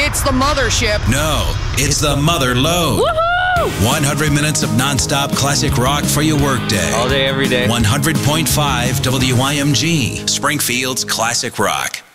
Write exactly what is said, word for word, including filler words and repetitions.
it's the mothership. No, it's the Mother Load. Woohoo! one hundred minutes of nonstop classic rock for your workday. All day, every day. one hundred point five W I M G, Springfield's classic rock.